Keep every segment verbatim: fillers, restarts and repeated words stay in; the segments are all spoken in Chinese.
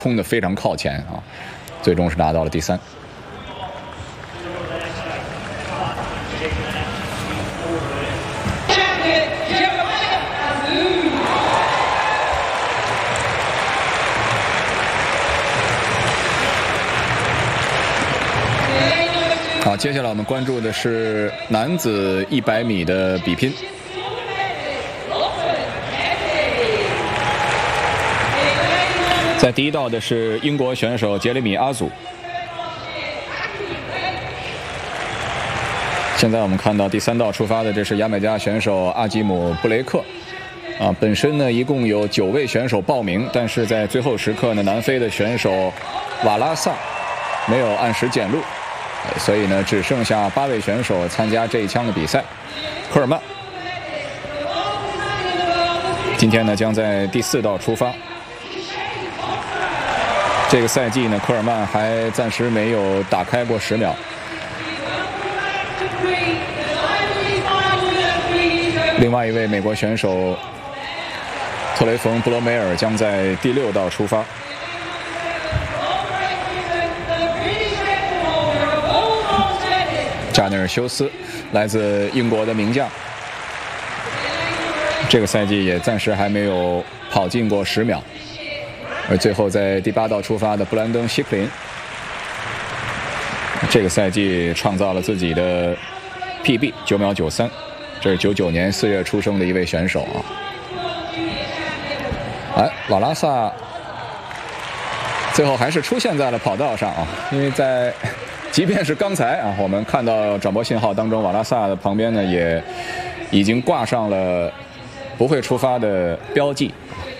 冲的非常靠前啊，最终是拿到了第三。好，接下来我们关注的是男子一百米的比拼。在第一道的是英国选手杰里米·阿祖。现在我们看到第三道出发的，这是牙买加选手阿基姆·布雷克。啊，本身呢一共有九位选手报名，但是在最后时刻呢，南非的选手瓦拉萨没有按时检录，所以呢只剩下八位选手参加这一枪的比赛。科尔曼今天呢将在第四道出发。这个赛季呢，科尔曼还暂时没有打开过十秒。另外一位美国选手特雷冯·布罗梅尔将在第六道出发。扎内尔·休斯来自英国的名将，这个赛季也暂时还没有跑进过十秒。而最后在第八道出发的布兰登·希克林，这个赛季创造了自己的 P B 九秒九三，这是九九年四月出生的一位选手啊。哎，瓦拉萨最后还是出现在了跑道上啊，因为在即便是刚才啊，我们看到转播信号当中，瓦拉萨的旁边呢也已经挂上了不会出发的标记。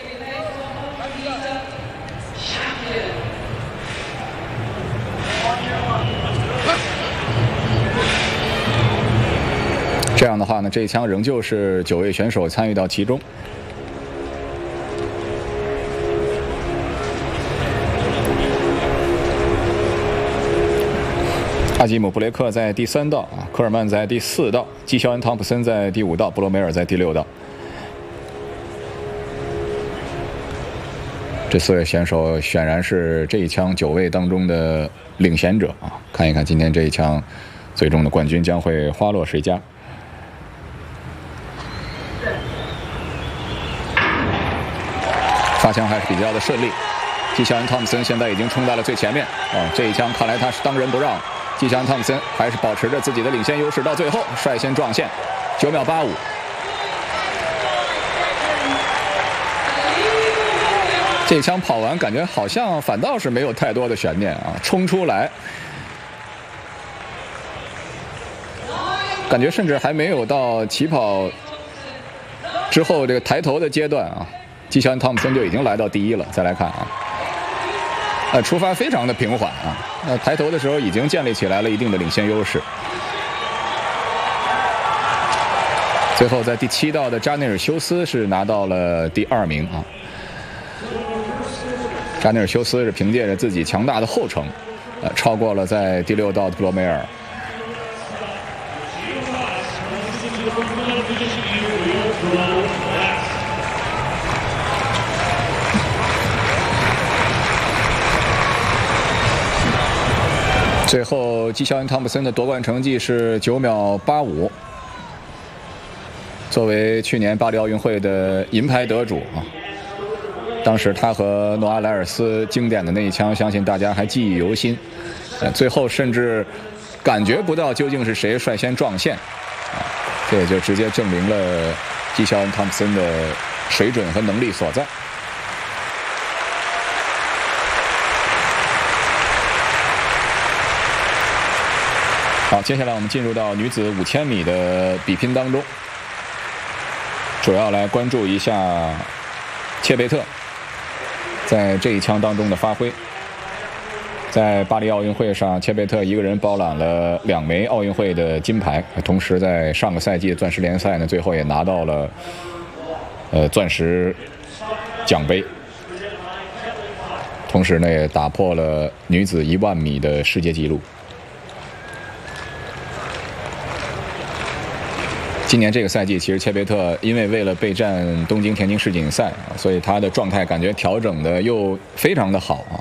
这样的话呢，这一枪仍旧是九位选手参与到其中。阿基姆·布雷克在第三道啊，科尔曼在第四道，基肖恩·汤普森在第五道，布罗梅尔在第六道。这四位选手显然是这一枪九位当中的领衔者啊！看一看今天这一枪，最终的冠军将会花落谁家？发枪还是比较的顺利，基肖恩·汤普森现在已经冲在了最前面啊！这一枪看来他是当仁不让，基肖恩·汤普森还是保持着自己的领先优势，到最后率先撞线，九秒八五。这一枪跑完，感觉好像反倒是没有太多的悬念啊，冲出来，感觉甚至还没有到起跑之后这个抬头的阶段啊。基肖恩·汤普森就已经来到第一了。再来看啊，呃，出发非常的平缓啊，那抬头的时候已经建立起来了一定的领先优势。最后在第七道的扎内尔·休斯是拿到了第二名啊。扎内尔·休斯是凭借着自己强大的后程，呃，超过了在第六道的布罗梅尔。最后，基肖恩·汤普森的夺冠成绩是九秒八五。作为去年巴黎奥运会的银牌得主啊，当时他和诺阿·莱尔斯经典的那一枪，相信大家还记忆犹新。呃，最后甚至感觉不到究竟是谁率先撞线，啊，这也就直接证明了基肖恩·汤普森的水准和能力所在。好，接下来我们进入到女子五千米的比拼当中，主要来关注一下切贝特在这一枪当中的发挥。在巴黎奥运会上，切贝特一个人包揽了两枚奥运会的金牌，同时在上个赛季的钻石联赛呢，最后也拿到了呃钻石奖杯，同时呢也打破了女子一万米的世界纪录。 今年这个赛季，其实切贝特因为为了备战东京田径世锦赛啊，所以他的状态感觉调整的又非常的好啊。